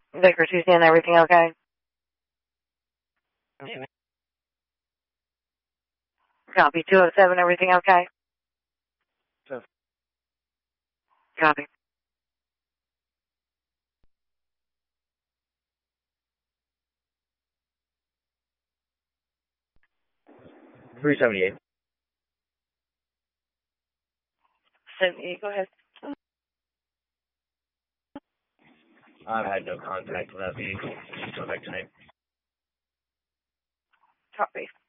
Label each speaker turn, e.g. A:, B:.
A: Victor 210, everything okay?
B: Okay.
A: Copy. 207, everything okay?
B: So,
A: Copy.
B: $378.
A: 78, go ahead.
B: I've had no contact with that vehicle. Go back tonight.
A: Copy.